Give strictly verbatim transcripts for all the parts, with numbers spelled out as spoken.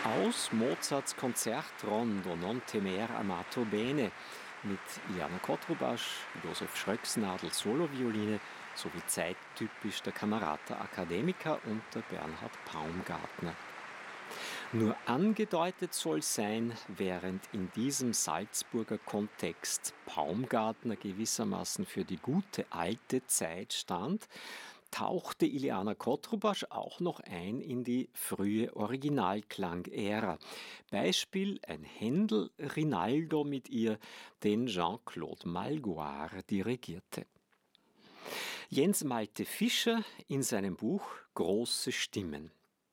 Aus Mozarts Konzertrondo Non temer amato bene mit Iliana Kotrubasch, Josef Schröcksnadel Solovioline sowie zeittypisch der Camerata Academica und der Bernhard Paumgartner. Nur angedeutet soll sein, während in diesem Salzburger Kontext Paumgartner gewissermaßen für die gute alte Zeit stand, tauchte Iliana Kotrubasch auch noch ein in die frühe Originalklang-Ära. Beispiel ein Händel Rinaldo mit ihr, den Jean-Claude Malgoire dirigierte. Jens Malte Fischer in seinem Buch Große Stimmen.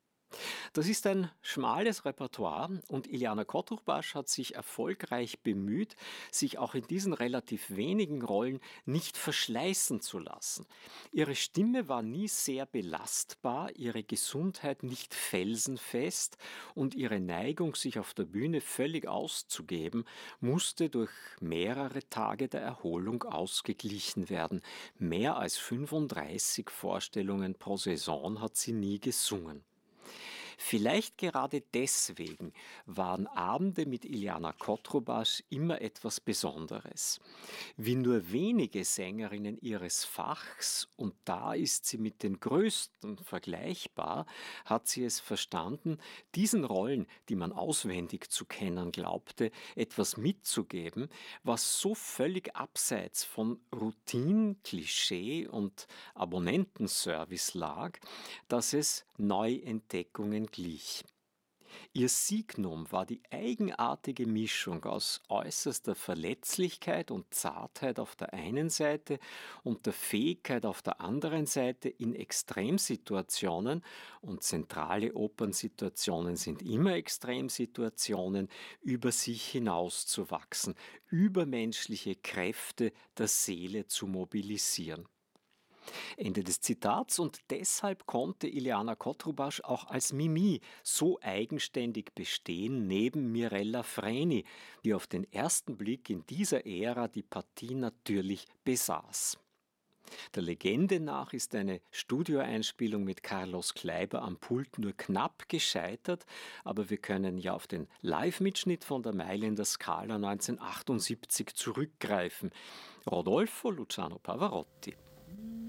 Das ist ein schmales Repertoire und Iliana Kotrubasch hat sich erfolgreich bemüht, sich auch in diesen relativ wenigen Rollen nicht verschleißen zu lassen. Ihre Stimme war nie sehr belastbar, ihre Gesundheit nicht felsenfest und ihre Neigung, sich auf der Bühne völlig auszugeben, musste durch mehrere Tage der Erholung ausgeglichen werden. Mehr als fünfunddreißig Vorstellungen pro Saison hat sie nie gesungen. Vielleicht gerade deswegen waren Abende mit Iliana Kotrubasch immer etwas Besonderes. Wie nur wenige Sängerinnen ihres Fachs, und da ist sie mit den Größten vergleichbar, hat sie es verstanden, diesen Rollen, die man auswendig zu kennen glaubte, etwas mitzugeben, was so völlig abseits von Routine, Klischee und Abonnentenservice lag, dass es Neuentdeckungen glich. Ihr Signum war die eigenartige Mischung aus äußerster Verletzlichkeit und Zartheit auf der einen Seite und der Fähigkeit auf der anderen Seite in Extremsituationen, und zentrale Opernsituationen sind immer Extremsituationen, über sich hinauszuwachsen, übermenschliche Kräfte der Seele zu mobilisieren. Ende des Zitats. Und deshalb konnte Iliana Kotrubasch auch als Mimi so eigenständig bestehen neben Mirella Freni, die auf den ersten Blick in dieser Ära die Partie natürlich besaß. Der Legende nach ist eine Studioeinspielung mit Carlos Kleiber am Pult nur knapp gescheitert, aber wir können ja auf den Live-Mitschnitt von der Mailänder Scala neunzehnhundertachtundsiebzig zurückgreifen. Rodolfo Luciano Pavarotti.